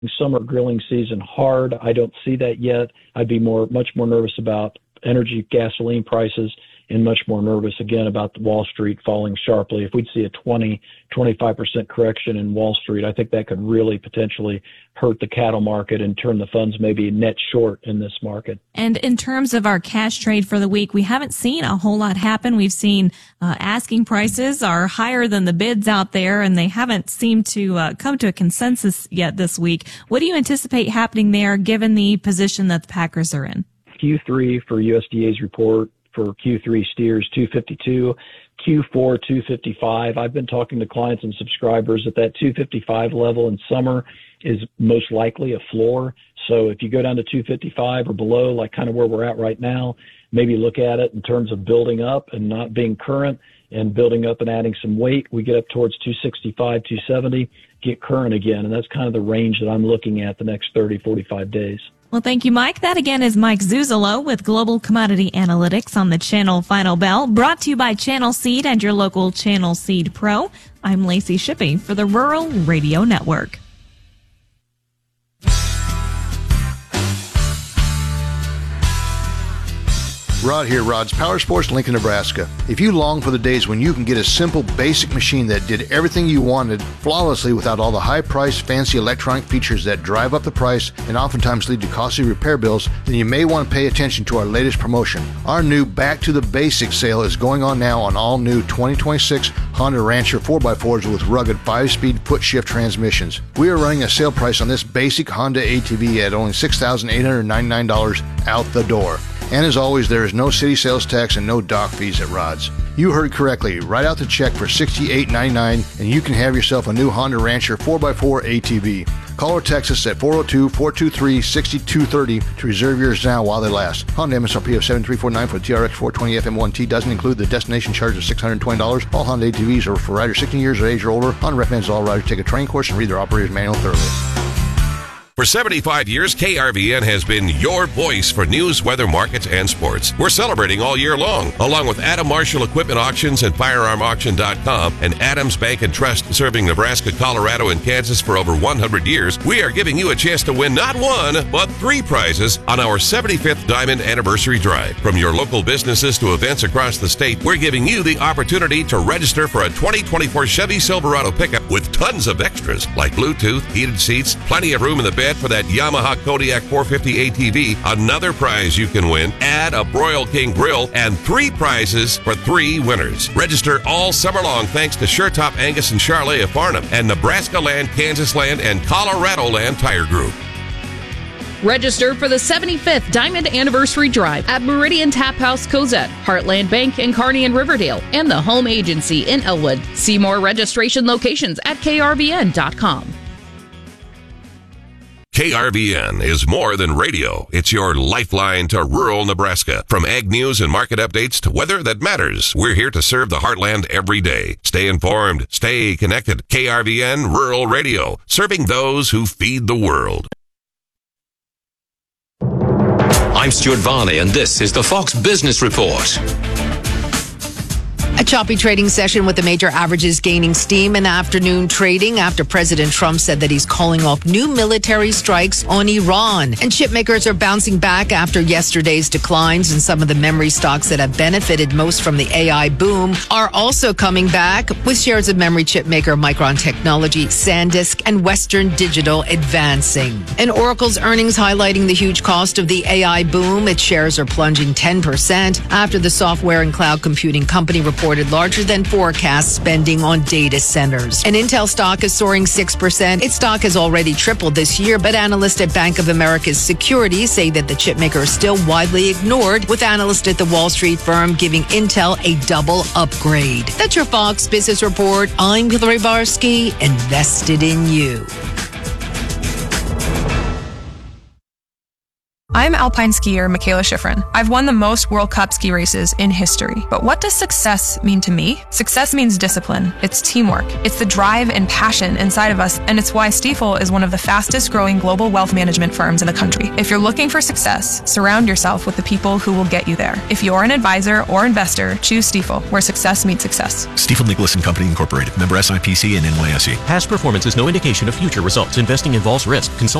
summer grilling season hard. I don't see that yet. I'd be much more nervous about energy, gasoline prices, and much more nervous again about Wall Street falling sharply. If we'd see a 20-25% correction in Wall Street, I think that could really potentially hurt the cattle market and turn the funds maybe net short in this market. And in terms of our cash trade for the week, we haven't seen a whole lot happen. We've seen asking prices are higher than the bids out there, and they haven't seemed to come to a consensus yet this week. What do you anticipate happening there, given the position that the packers are in? Q3 for USDA's report for Q3 steers 252, Q4 255. I've been talking to clients and subscribers at that 255 level in summer is most likely a floor. So if you go down to 255 or below, like kind of where we're at right now, maybe look at it in terms of building up and not being current and building up and adding some weight. We get up towards 265, 270, get current again. And that's kind of the range that I'm looking at the next 30, 45 days. Well, thank you, Mike. That again is Mike Zuzolo with Global Commodity Analytics on the Channel Final Bell, brought to you by Channel Seed and your local Channel Seed Pro. I'm Lacey Shippey for the Rural Radio Network. Rod here, Rod's Power Sports, Lincoln, Nebraska. If you long for the days when you can get a simple, basic machine that did everything you wanted flawlessly without all the high-priced, fancy electronic features that drive up the price and oftentimes lead to costly repair bills, then you may want to pay attention to our latest promotion. Our new Back to the Basics sale is going on now on all new 2026 Honda Rancher 4x4s with rugged 5-speed foot-shift transmissions. We are running a sale price on this basic Honda ATV at only $6,899 out the door. And as always, there is no city sales tax and no dock fees at Rod's. You heard correctly. Write out the check for $68.99 and you can have yourself a new Honda Rancher 4x4 ATV. Call or text us at 402-423-6230 to reserve yours now while they last. Honda MSRP of $7,349 for the TRX 420 FM1T doesn't include the destination charge of $620. All Honda ATVs are for riders 16 years of age or older. Honda recommends all riders take a training course and read their operator's manual thoroughly. For 75 years, KRVN has been your voice for news, weather, markets, and sports. We're celebrating all year long, along with Adam Marshall Equipment Auctions and FirearmAuction.com and Adams Bank and Trust, serving Nebraska, Colorado, and Kansas for over 100 years. We are giving you a chance to win not one, but 3 prizes on our 75th Diamond Anniversary Drive. From your local businesses to events across the state, we're giving you the opportunity to register for a 2024 Chevy Silverado pickup with tons of extras like Bluetooth, heated seats, plenty of room in the bed for that Yamaha Kodiak 450 ATV. Another prize you can win, add a Broil King grill, and 3 prizes for 3 winners. Register all summer long thanks to SureTop Angus and Charlet of Farnham and Nebraska Land, Kansas Land, and Colorado Land Tire Group. Register for the 75th Diamond Anniversary Drive at Meridian Tap House Cozette, Heartland Bank in Kearney and Riverdale, and the Home Agency in Elwood. See more registration locations at krvn.com. KRVN is more than radio. It's your lifeline to rural Nebraska. From ag news and market updates to weather that matters, we're here to serve the heartland every day. Stay informed, stay connected. KRVN Rural Radio, serving those who feed the world. I'm Stuart Varney, and this is the Fox Business Report. A choppy trading session with the major averages gaining steam in afternoon trading after President Trump said that he's calling off new military strikes on Iran. And chip makers are bouncing back after yesterday's declines, and some of the memory stocks that have benefited most from the AI boom are also coming back, with shares of memory chip maker Micron Technology, SanDisk, and Western Digital advancing. And Oracle's earnings highlighting the huge cost of the AI boom. Its shares are plunging 10% after the software and cloud computing company reported larger than forecast spending on data centers. And Intel stock is soaring 6%. Its stock has already tripled this year, but analysts at Bank of America's Securities say that the chipmaker is still widely ignored, with analysts at the Wall Street firm giving Intel a double upgrade. That's your Fox Business Report. I'm Hillary Barsky, invested in you. I'm alpine skier Michaela Schifrin. I've won the most World Cup ski races in history. But what does success mean to me? Success means discipline. It's teamwork. It's the drive and passion inside of us, and it's why Stifel is one of the fastest growing global wealth management firms in the country. If you're looking for success, surround yourself with the people who will get you there. If you're an advisor or investor, choose Stifel, where success meets success. Stifel Nicholas & Company Incorporated. Member SIPC and NYSE. Past performance is no indication of future results. Investing involves risk. Consult